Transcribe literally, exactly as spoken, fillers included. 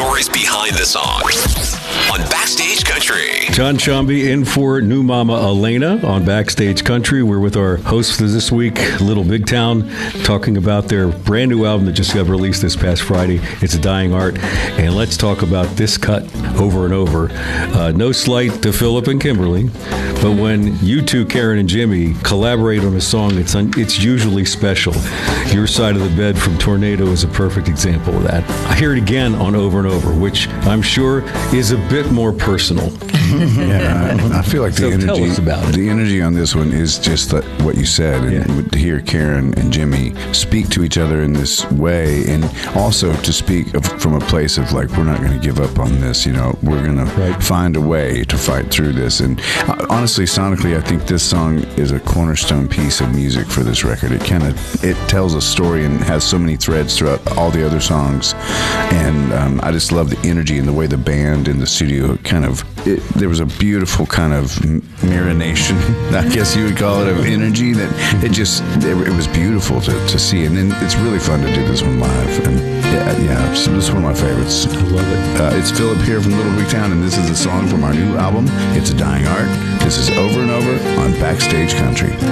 stories behind the song on Backstage Country. John Chomby in for new mama Elena on Backstage Country. We're with our hosts for this week, Little Big Town, talking about their brand new album that just got released this past Friday. It's A Dying Art. And let's talk about this cut over and over. Uh, no slight to Philip and Kimberly, but when you two, Karen and Jimmy, collaborate on a song, it's un- it's usually special. Your Side of the Bed from Tornado is a perfect example of that. I hear it again on Over and Over, which I'm sure is a bit more personal. Yeah, I, I feel like the So energy, tell us about it. the energy on this one is just that, what you said, and Yeah. to hear Karen and Jimmy speak to each other in this way, and also to speak of, from a place of like, we're not going to give up on this. You know, we're going Right. to find a way to fight through this. And uh, honestly, sonically, I think this song is a cornerstone piece of music for this record. It kind of it tells a story and has so many threads throughout all the other songs, and um, I just love the energy and the way the band in the studio kind of. It, there was a beautiful kind of marination, I guess you would call it, of energy that it just, it, it was beautiful to, to see. And then it's really fun to do this one live. And yeah, yeah, so this is one of my favorites. I love it. Uh, it's Philip here from Little Big Town, and this is a song from our new album. It's A Dying Art. This is Over and Over on Backstage Country.